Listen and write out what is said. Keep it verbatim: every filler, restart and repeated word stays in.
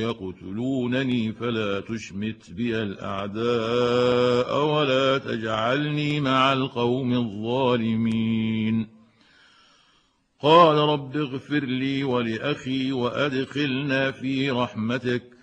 يقتلونني فلا تشمت بي الأعداء ولا تجعلني مع القوم الظالمين. قال رب اغفر لي ولأخي وأدخلنا في رحمتك